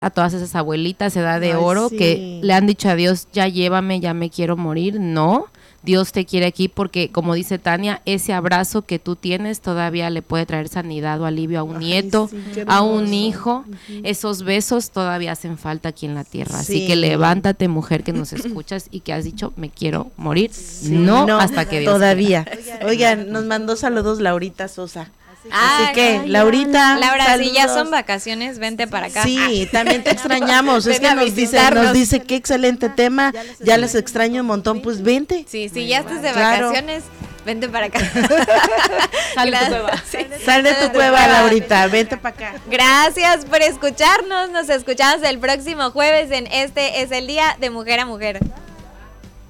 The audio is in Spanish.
a todas esas abuelitas, edad de oro, sí. que le han dicho a Dios, ya llévame, ya me quiero morir. No, Dios te quiere aquí porque, como dice Tania, ese abrazo que tú tienes todavía le puede traer sanidad o alivio a un nieto, sí, qué a un hermoso. hijo. Esos besos todavía hacen falta aquí en la tierra. Así Sí. que levántate, mujer que nos escuchas y que has dicho, me quiero morir. No, hasta que Dios todavía. Oigan, nos mandó saludos Laurita Sosa. Así que, ay, Laurita, Laura, saludos. si ya son vacaciones, vente para acá. Sí, también te extrañamos. Es Ven a que visitarnos. nos dice qué excelente tema. Ya les extraño un montón, pues vente. Sí, si ya estás de Claro. vacaciones, vente para acá. Sal de tu cueva. Sí. Sal de tu cueva, Laurita, vente para acá. Gracias por escucharnos. Nos escuchamos el próximo jueves en Este es el Día de Mujer a Mujer.